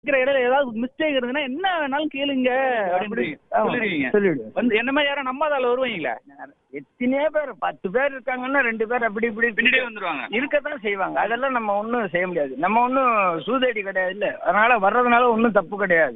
இருக்கிற இடையில ஏதாவது மிஸ்டேக் இருந்ததுன்னா என்ன வேணாலும் கேளுங்க அப்படின்னு சொல்லிடுவீங்க. சொல்லிவிடுவேன். வந்து என்ன மாதிரி யாரும் நம்பாதால வருவாங்களா? எத்தனையோ பேர் 10 பேர் இருக்காங்கன்னா 2 பேர் அப்படி இப்படி பின்னாடியே வந்துருவாங்க. இருக்கத்தான் செய்வாங்க. அதெல்லாம் நம்ம ஒன்றும் செய்ய முடியாது. நம்ம ஒன்றும் சூதேடி கிடையாது இல்லை. அதனால வர்றதுனால ஒன்றும் தப்பு கிடையாது.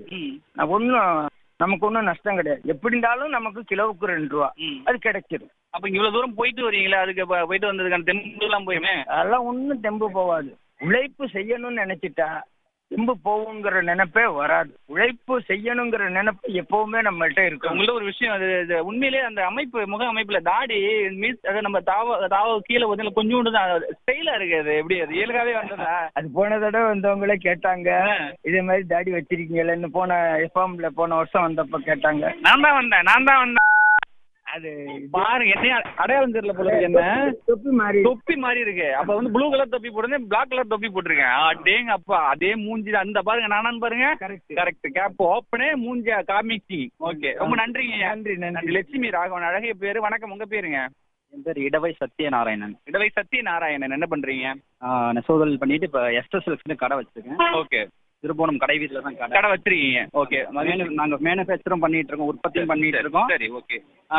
நமக்கு ஒன்றும் நஷ்டம் கிடையாது. எப்படி இருந்தாலும் நமக்கு கிலோவுக்கு 2 ரூபா அது கிடைச்சிடும். அப்ப இவ்வளவு தூரம் போயிட்டு வரீங்களா? அதுக்கு போயிட்டு வந்ததுக்கான தெம்பு எல்லாம் போயுமே. அதெல்லாம் ஒன்றும் தெம்பு போகாது. உழைப்பு செய்யணும்னு நினைச்சிட்டா தெம்பு போகுங்கிற நினைப்பே வராது. உழைப்பு செய்யணுங்கிற நினைப்பு எப்பவுமே நம்மள்ட்ட இருக்கு. உங்கள்ட்ட ஒரு விஷயம், அது உண்மையிலேயே அந்த அமைப்பு, முக அமைப்புல தாடி மீஸ் அதை நம்ம தாவ கீழே வந்து கொஞ்சோண்டு தான் ஸ்டைலா இருக்கு. அது எப்படி அது இயல்பாவே வந்ததா? அது போன தடவை வந்தவங்களே கேட்டாங்க, இதே மாதிரி தாடி வச்சிருக்கீங்களேன்னு. போன எஃப்எம்ல போன வருஷம் வந்தப்ப கேட்டாங்க. நான் தான் வந்தேன். அது பாருங்க, என்ன அடையாளம் தெரியல போல இருக்கு. என்ன தொப்பி மாதிரி இருக்கு. அப்ப வந்து ப்ளூ கலர் தொப்பி போட்டிருந்தேன், பிளாக் கலர் தொப்பி போட்டிருக்கேன். அடேங்க அப்பா, அதே மூஞ்சி அந்த பாருங்க. நானான்னு பாருங்க. கரெக்ட். கேப் ஓப்பனே மூஞ்சியா காமிச்சி. ஓகே, ரொம்ப நன்றிங்க. நன்றி. லட்சுமி ராகவன், அழகிய பேரு. வணக்கம், உங்க பேருங்க? என் பேர் இடவை சத்யநாராயணன். இடவை சத்யநாராயணன். என்ன பண்றீங்க? நெசவுதொழில் பண்ணிட்டு இப்போ எஸ்எஸ்எல்ஸ்னு கடை வச்சிருக்கேன். ஓகே. திருப்போணம் கடை வீட்டில் தான் கடை வச்சிருக்கீங்க. ஓகே. நாங்கள் மேனுஃபேக்சரும் பண்ணிட்டு இருக்கோம், உற்பத்தியும் பண்ணிட்டு இருக்கோம். சரி, ஓகே.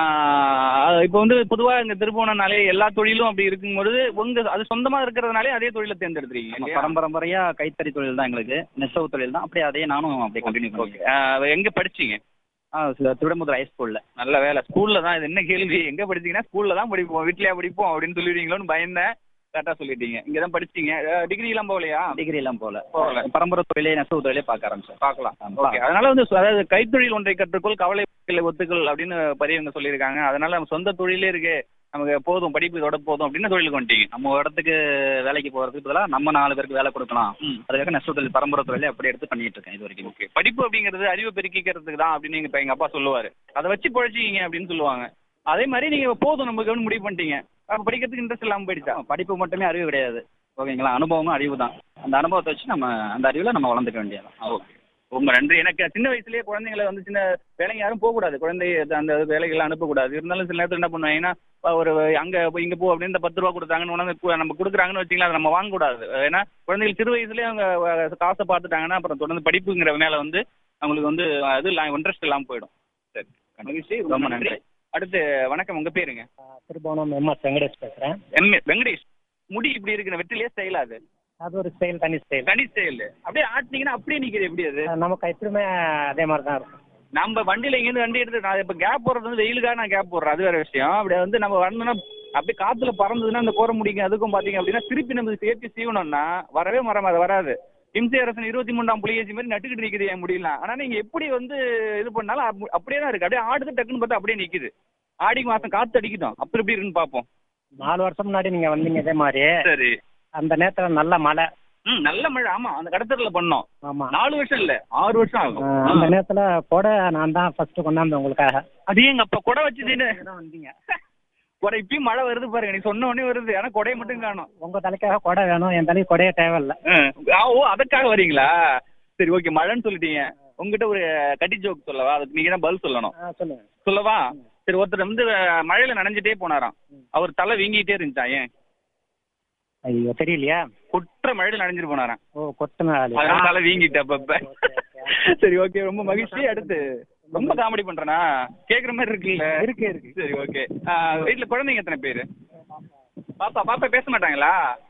இப்போ வந்து பொதுவாக இங்கே திருப்போணம்னாலே எல்லா தொழிலும் அப்படி இருக்கும்போது அது சொந்தமாக இருக்கிறதுனாலே அதே தொழிலை தேர்ந்தெடுத்துருக்கீங்க. பரம்பரையா கைத்தறி தொழில் தான் எங்களுக்கு, நெசவு தொழில் தான். அப்படியே அதே நானும் அப்படியே கண்டினியூ பண்ணுவேன். எங்கே படிச்சீங்க? திருடமுதல் ஹைஸ்கூல்ல. நல்ல வேலை. ஸ்கூல்ல தான். இது என்ன கேள்வி? எங்க படிச்சீங்கன்னா ஸ்கூல்ல தான் படிப்போம், வீட்லயா படிப்போம் அப்படின்னு சொல்லிடுவீங்களோன்னு பயந்தேன். கரெக்டா சொல்லிட்டீங்க. இங்க தான் படிச்சீங்க. டிகிரி எல்லாம் போகலையா? டிகிரி எல்லாம் போகல. பரம்பரை தொழிலே நெசவு தொழிலே பார்க்க ஆரம்பிச்சேன். பார்க்கலாம். ஓகே. அதனால வந்து அதாவது கைத்தொழில் ஒன்றை கற்றுக்கொள், கவலை ஒத்துக்கள் அப்படின்னு பெரியவங்க சொல்லியிருக்காங்க. அதனால நம்ம சொந்த தொழிலே இருக்கு, நமக்கு போதும், படிப்பு இதோட போதும் அப்படின்னு தொழிலுக்கு வந்துட்டீங்க. நம்ம இடத்துக்கு வேலைக்கு போறதுக்கு பதிலாக நம்ம 4 பேருக்கு வேலை கொடுக்கலாம். அதுக்காக நெசவு தொழில் பரம்பரை தொழிலே அப்படி எடுத்து பண்ணிட்டு இருக்கேன் இது வரைக்கும். ஓகே. படிப்பு அப்படிங்கிறது அறிவை பெருக்கிக்கிறதுக்கு தான் அப்படின்னு இப்ப எங்க அப்பா சொல்லுவாரு. அதை வச்சு பொழைச்சிக்கிங்க அப்படின்னு சொல்லுவாங்க. அதே மாதிரி நீங்க போதும் நமக்கு முடிவு பண்ணிட்டீங்க. அப்ப படிக்கிறதுக்கு இன்ட்ரெஸ்ட் இல்லாம போயிடுச்சா? படிப்பு மட்டுமே அறிவு கிடையாது, ஓகேங்களா? அனுபவமும் அறிவு தான். அந்த அனுபவத்தை வச்சு நம்ம அந்த அறிவுல நம்ம வளர்ந்துக்க வேண்டியதான். ஓகே, ரொம்ப நன்றி. எனக்கு சின்ன வயசுலயே குழந்தைங்களை வந்து சின்ன வேலைக்கு யாரும் போகக்கூடாது, குழந்தை அந்த வேலைகள்லாம் அனுப்பக்கூடாது. இருந்தாலும் சில நேரத்தில் என்ன பண்ணுவாங்கன்னா, ஒரு அங்கே இங்கே போ அப்படின்னு 10 ரூபா கொடுத்தாங்கன்னு உடனே நம்ம கொடுக்குறாங்கன்னு வச்சிங்களா, அதை நம்ம வாங்கக்கூடாது. ஏன்னா குழந்தைகள் சிறு வயசுலேயே அவங்க காசை பார்த்துட்டாங்கன்னா அப்புறம் தொடர்ந்து படிப்புங்கிற மேலே வந்து அவங்களுக்கு வந்து அது இன்ட்ரெஸ்ட் இல்லாமல் போயிடும். சரி, மகிழ்ச்சி, ரொம்ப நன்றி. அடுத்து வணக்கம், உங்க பேருங்க? திருபுவனம் எம்எஸ் வெங்கடேஷ் பேசுறேன். வெங்கடேஷ், முடி இப்படி இருக்கு, வெற்றிலே ஸ்டைலா? அது ஒரு ஸ்டைல், தனி ஸ்டைல். அப்படியே ஆட்டினீங்கன்னா அப்படியே நிக்குது. எப்படி அது? நமக்கு எப்பவுமே அதே மாதிரி தான் இருக்கும். நம்ம வண்டியில இங்கேருந்து வண்டி எடுத்து நான் இப்போ கேப் போடுறது வந்து வெயிலுக்காக நான் கேப் போடுறேன், அது வேற விஷயம். அப்படியே வந்து நம்ம வரணும்னா அப்படியே காத்துல பறந்ததுன்னா அந்த கோர முடிக்கும். அதுக்கும் பாத்தீங்க அப்படின்னா திருப்பி நம்ம சேர்த்து சீவனம்னா வரவே அது வராது. இம்சை அரசன் 23ஆம் புலிகேசி மாதிரி நட்டுக்கிட்டு நிக்குது என் முடியலாம். ஆனா நீங்க எப்படி வந்து இது பண்ணாலும் அப்படியே தான் இருக்கு. அப்படியே ஆடுது, டக்குன்னு பார்த்தா அப்படியே நிக்குது. ஆடி மாசம் காத்து அடிக்குதோம், அப்படி எப்படி இருக்குன்னு பார்ப்போம். 4 வருஷம் முன்னாடி நீங்க வந்தீங்க இதே மாதிரி. சரி. அந்த நேரத்துல நல்ல மழை. நல்ல மழை. ஆமா, அந்த கடத்தல பண்ணோம். ஆமா, 4 வருஷம் இல்ல 6 வருஷம் ஆகும். அந்த நேரத்துல கொடை நான் தான் ஃபர்ஸ்ட் கொண்டாந்தேன் உங்களுக்காக. அது எங்க அப்பா கொடை வச்சுதுன்னு வந்தீங்க. கொடை இப்பயும் மழை வருது பாருங்க, நீ சொன்ன உடனே வருது. ஆனா கொடையை மட்டும் காணும். உங்க தலைக்காக கொடை வேணும், என் தலைக்கு கொடையே தேவையில்ல. ஓ, அதுக்காக வரீங்களா? சரி, ஓகே. மழைன்னு சொல்லிட்டீங்க. உங்ககிட்ட ஒரு கட்டி ஜோக் சொல்லவா? அதுக்கு நீங்க தான் பதில் சொல்லணும். சொல்லுங்க. சொல்லவா? சரி, ஒருத்தர் வந்து மழையில நனைஞ்சிட்டே போனாராம். அவர் தலை வீங்கிட்டே இருந்துச்சா? ஏன்? ஐயோ, தெரியலையா? கொற்ற மழையில நனைஞ்சிட்டு போனாராம். ஓ, கொட்டினால தலை வீங்கிட்டு அப்ப. சரி, ஓகே, ரொம்ப மகிழ்ச்சி. அடுத்து ரொம்ப காமெடி பண்றேனா? கேக்குற மாதிரி இருக்குல்ல? இருக்கு. சரி, ஓகே. வீட்டுல குழந்தைங்க எத்தனை பேரு? பாப்பா பேச மாட்டாங்களா?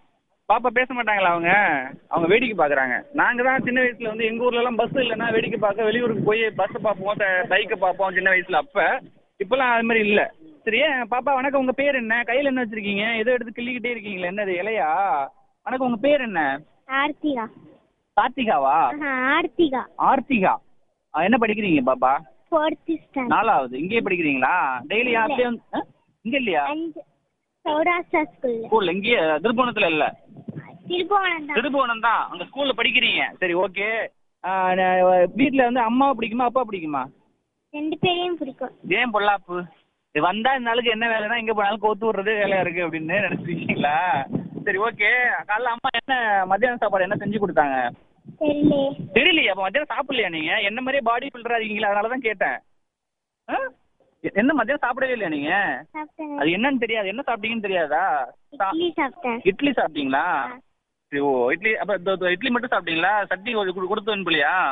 அவங்க வேடிக்கை பாக்குறாங்க. நாங்க தான் சின்ன வயசுல வந்து எங்க ஊர்ல எல்லாம் பஸ் இல்லைன்னா வேடிக்கை பார்க்க வெளியூருக்கு போய் பஸ் பார்ப்போம், பைக்கை பார்ப்போம் சின்ன வயசுல. இப்பெல்லாம் அது மாதிரி இல்ல. சரி, பாப்பா வணக்கம், உங்க பேர் என்ன? கையில என்ன வச்சிருக்கீங்க? ஏதோ எடுத்து கிள்ளிக்கிட்டே இருக்கீங்களா? என்னது, இலையா? வணக்கம், உங்க பேர் என்ன? ஆர்த்திகா. கார்த்திகாவா? ஆர்த்திகா. என்ன படிக்கிறீங்க பாப்பா? 4th standard. 4வது. இங்கேயே படிக்கிறீங்களா? டெய்லி யார்லயே இங்க இல்லையா? சௌராஷ்டிரா ஸ்கூல்ல. இங்கேயே திருப்போணத்துல இல்ல? திருப்போணம் தான். அங்க ஸ்கூல்ல படிக்கிறீங்க. சரி, ஓகே. வீட்டுல வந்து அம்மா பிடிக்குமா அப்பா பிடிக்குமா? 2 பேரையும் பிடிக்கும். ஏன் பொல்லாப்பு? வந்தா இந்த நாளுக்கு என்ன வேலைன்னா எங்க போனாலும் கோத்து விடுறது வேலையா இருக்கு அப்படின்னு நினைச்சிருக்கீங்களா? சரி, ஓகே. காலைல அம்மா என்ன மத்தியானம் சாப்பாடு என்ன செஞ்சு கொடுத்தாங்க? தெரியலையா? அப்ப மத்தியானம் சாப்பிடலையா நீங்க? என்ன மாதிரியே பாடி பில்டரா இருக்கீங்களா, அதனாலதான் கேட்டேன். என்ன மத்தியானம் சாப்பிடவே இல்லையா நீங்க? அது என்னன்னு தெரியாது. என்ன சாப்பிட்டீங்கன்னு தெரியாதா? இட்லி சாப்பிட்டீங்களா? சரி, ஓ, இட்லி. அப்ப இட்லி மட்டும் சாப்பிட்டீங்களா? சட்னி கொடுத்து அனுப்பலையா?